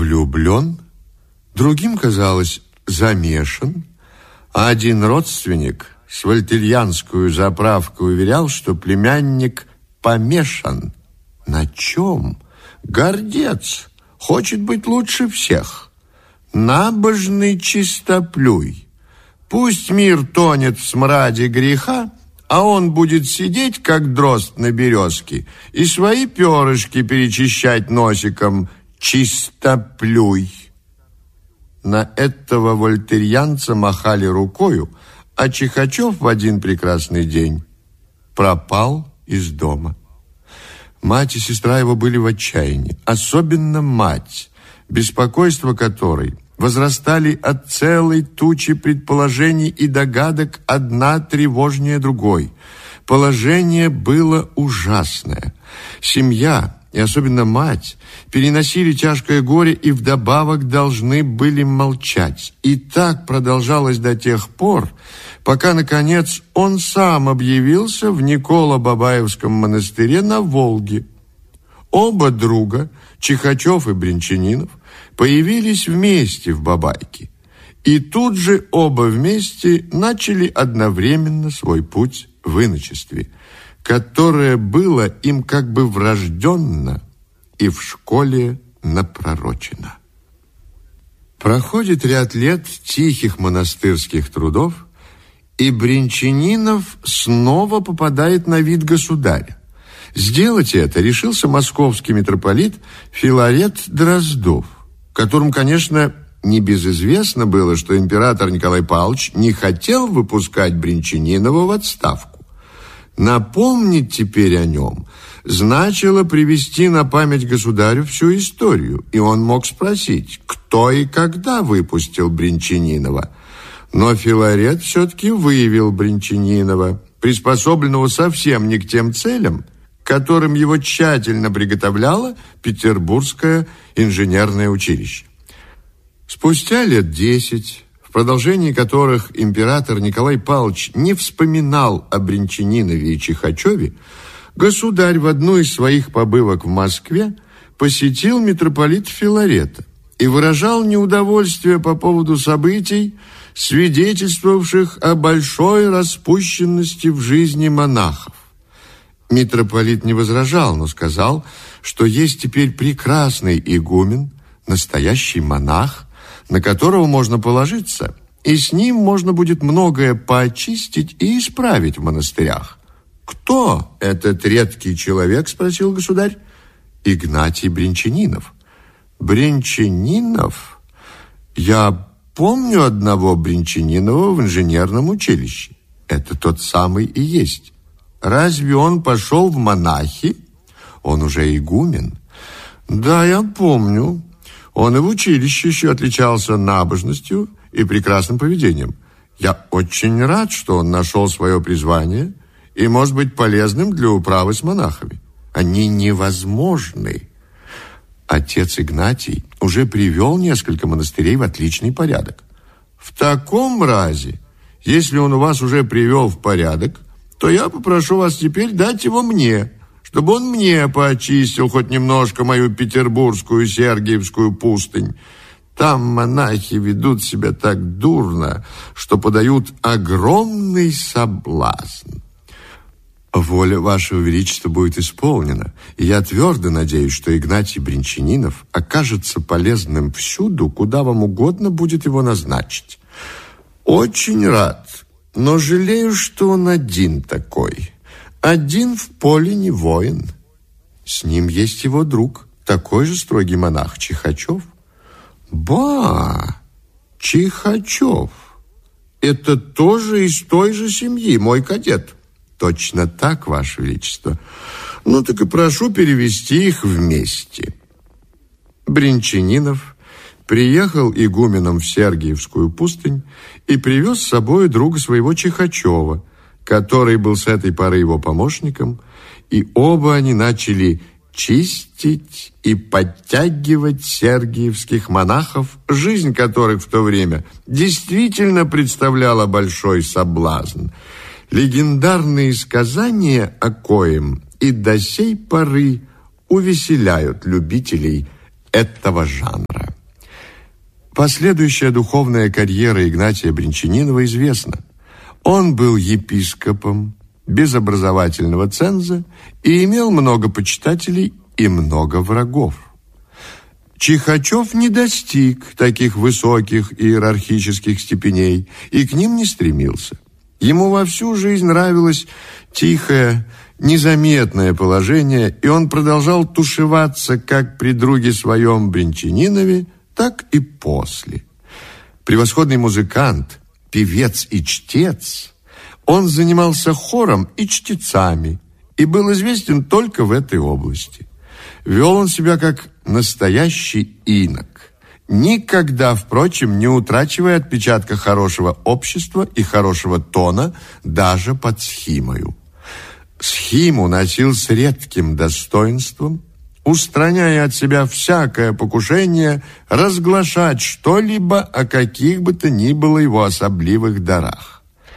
влюблен, другим казалось замешан, а один родственник с вольтерьянскую заправкой уверял, что племянник помешан. На чем? Гордец, хочет быть лучше всех. Набожный чистоплюй. Пусть мир тонет в смраде греха, а он будет сидеть, как дрозд на березке, и свои перышки перечищать носиком. Чистоплюй. На этого вольтерьянца махали рукою, а Чихачев в один прекрасный день пропал из дома. Мать и сестра его были в отчаянии, особенно мать, беспокойство которой возрастали от целой тучи предположений и догадок, одна тревожнее другой. Положение было ужасное. Семья, и особенно мать, переносили тяжкое горе и вдобавок должны были молчать. И так продолжалось до тех пор, пока, наконец, он сам объявился в Николо-Бабаевском монастыре на Волге. Оба друга, Чихачев и Бринчанинов, появились вместе в Бабайке. И тут же оба вместе начали одновременно свой путь в иночестве, которое было им как бы врожденно и в школе напророчено. Проходит ряд лет тихих монастырских трудов, и Бринчанинов снова попадает на вид государя. Сделать это решился московский митрополит Филарет Дроздов, которому, конечно, небезызвестно было, что император Николай Павлович не хотел выпускать Бринчанинова в отставку. Напомнить теперь о нем значило привести на память государю всю историю, и он мог спросить, кто и когда выпустил Бринчанинова. Но Филарет все-таки выявил Бринчанинова, приспособленного совсем не к тем целям, к которым его тщательно приготовляло Петербургское инженерное училище. Спустя лет 10, в продолжении которых император Николай Павлович не вспоминал о Бринчанинове и Чихачеве, государь в одну из своих побывок в Москве посетил митрополита Филарета и выражал неудовольствие по поводу событий, свидетельствовавших о большой распущенности в жизни монахов. Митрополит не возражал, но сказал, что есть теперь прекрасный игумен, настоящий монах, на которого можно положиться, и с ним можно будет многое поочистить и исправить в монастырях. «Кто этот редкий человек?» – спросил государь. «Игнатий Бринчанинов». «Бринчанинов? Я помню одного Бринчанинова в инженерном училище. Это тот самый и есть. Разве он пошел в монахи? Он уже игумен». «Да, я помню. Он и в училище еще отличался набожностью и прекрасным поведением. Я очень рад, что он нашел свое призвание и может быть полезным для управы с монахами. Они невозможны». Отец Игнатий уже привел несколько монастырей в отличный порядок. «В таком разе, если он у вас уже привел в порядок, то я попрошу вас теперь дать его мне, чтобы он мне поочистил хоть немножко мою петербургскую Сергиевскую пустынь. Там монахи ведут себя так дурно, что подают огромный соблазн». «Воля Вашего Величества будет исполнена, и я твердо надеюсь, что Игнатий Бринчанинов окажется полезным всюду, куда вам угодно будет его назначить». «Очень рад, но жалею, что он один такой. Один в поле не воин. С ним есть его друг, такой же строгий монах Чихачев». «Ба! Чихачев! Это тоже из той же семьи, мой кадет». «Точно так, Ваше Величество. Ну, так и прошу перевести их вместе». Бринчанинов приехал игуменом в Сергиевскую пустынь и привез с собой друга своего Чихачева, который был с этой поры его помощником, и оба они начали чистить и подтягивать сергиевских монахов, жизнь которых в то время действительно представляла большой соблазн. Легендарные сказания о коем и до сей поры увеселяют любителей этого жанра. Последующая духовная карьера Игнатия Бринчанинова известна. Он был епископом, без образовательного ценза и имел много почитателей и много врагов. Чихачев не достиг таких высоких иерархических степеней и к ним не стремился. Ему во всю жизнь нравилось тихое, незаметное положение, и он продолжал тушеваться как при друге своем Бринчанинове, так и после. Превосходный музыкант, певец и чтец, он занимался хором и чтецами и был известен только в этой области. Вел он себя как настоящий инок, никогда, впрочем, не утрачивая отпечатка хорошего общества и хорошего тона даже под схимою. Схиму носил с редким достоинством, устраняя от себя всякое покушение разглашать что-либо о каких бы то ни было его особливых дарах.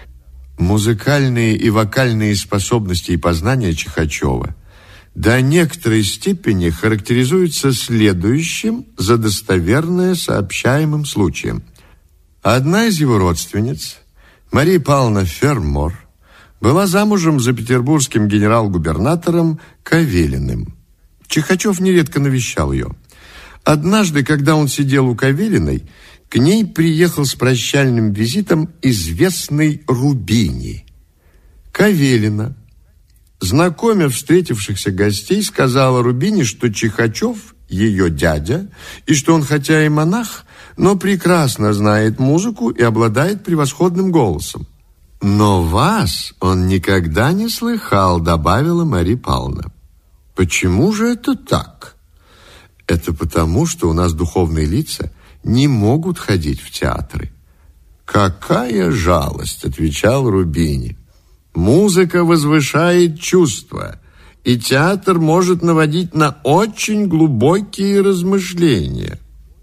Музыкальные и вокальные способности и познания Чихачева до некоторой степени характеризуются следующим за достоверное сообщаемым случаем. Одна из его родственниц, Мария Павловна Фермор, была замужем за петербургским генерал-губернатором Кавелиным. Чихачев нередко навещал ее. Однажды, когда он сидел у Кавелиной, к ней приехал с прощальным визитом известный Рубини. Кавелина, знакомя встретившихся гостей, сказала Рубини, что Чихачев ее дядя, и что он хотя и монах, но прекрасно знает музыку и обладает превосходным голосом. «Но вас он никогда не слыхал», — добавила Мария Павловна. «Почему же это так?» «Это потому, что у нас духовные лица не могут ходить в театры». «Какая жалость», — отвечал Рубини. «Музыка возвышает чувства, и театр может наводить на очень глубокие размышления».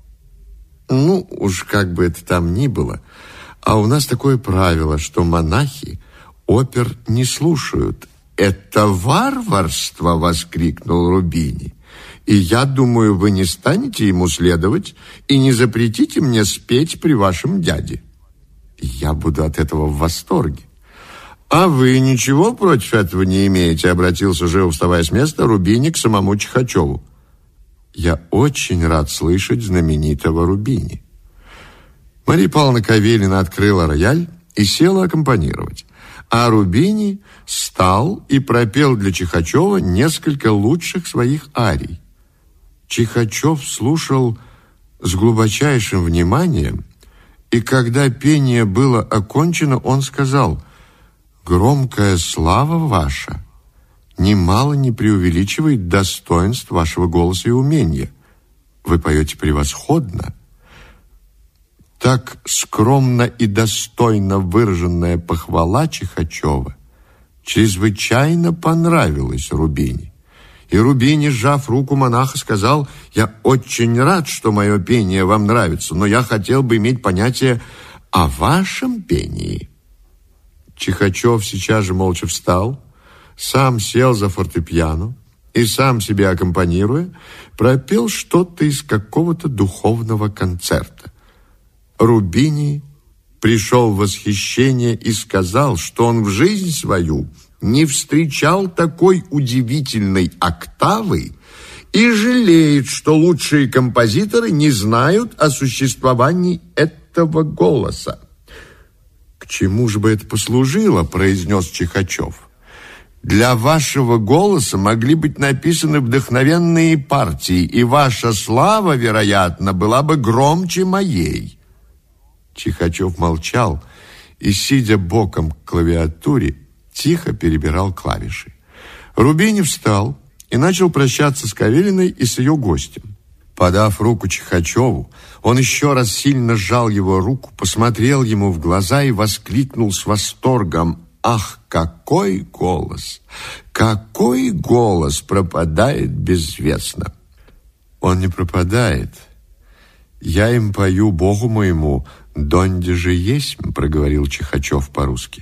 Ну, уж как бы это там ни было, а у нас такое правило, что монахи опер не слушают. «Это варварство!» — воскликнул Рубини. «И я думаю, вы не станете ему следовать и не запретите мне спеть при вашем дяде. Я буду от этого в восторге». «А вы ничего против этого не имеете?» — обратился же, вставая с места, Рубини к самому Чихачеву. «Я очень рад слышать знаменитого Рубини». Мария Павловна Кавелина открыла рояль и села аккомпанировать, а Рубини встал и пропел для Чихачева несколько лучших своих арий. Чихачев слушал с глубочайшим вниманием, и когда пение было окончено, он сказал: «Громкая слава ваша немало не преувеличивает достоинств вашего голоса и умения. Вы поете превосходно». Так скромно и достойно выраженная похвала Чихачева чрезвычайно понравилась Рубини. И Рубини, сжав руку монаха, сказал: «Я очень рад, что мое пение вам нравится, но я хотел бы иметь понятие о вашем пении». Чихачев сейчас же молча встал, сам сел за фортепиано и, сам себе аккомпанируя, пропел что-то из какого-то духовного концерта. Рубини пришел в восхищение и сказал, что он в жизнь свою не встречал такой удивительной октавы и жалеет, что лучшие композиторы не знают о существовании этого голоса. «К чему же бы это послужило?» — произнес Чихачев. «Для вашего голоса могли быть написаны вдохновенные партии, и ваша слава, вероятно, была бы громче моей». Чихачев молчал и, сидя боком к клавиатуре, тихо перебирал клавиши. Рубини встал и начал прощаться с Кавелиной и с ее гостем. Подав руку Чихачеву, он еще раз сильно сжал его руку, посмотрел ему в глаза и воскликнул с восторгом: «Ах, какой голос! Какой голос пропадает безвестно!» «Он не пропадает. Я им пою, Богу моему, донде же есть», — проговорил Чихачев по-русски.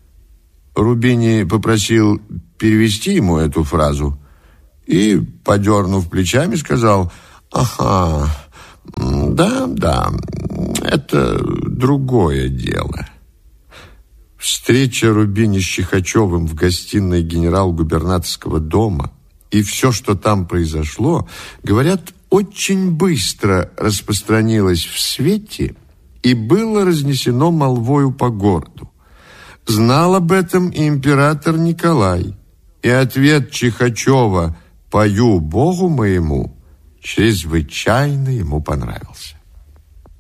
Рубини попросил перевести ему эту фразу и, подернув плечами, сказал: «Ага, да, это другое дело. Встреча Рубини с Чихачевым в гостиной генерал-губернаторского дома и все, что там произошло, говорят, очень быстро распространилось в свете и было разнесено молвою по городу. Знал об этом и император Николай, и ответ Чихачева «Пою Богу моему» чрезвычайно ему понравился.